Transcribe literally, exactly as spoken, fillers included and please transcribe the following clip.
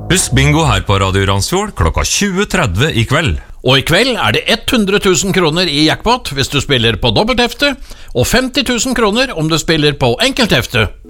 Husk bingo her på Radio Randsfjord klokka tjue tretti i kveld. Og i kveld er det hundre tusen kroner i jackpot hvis du spiller på dobbelthefte, og femti tusen kroner om du spiller på enkelthefte.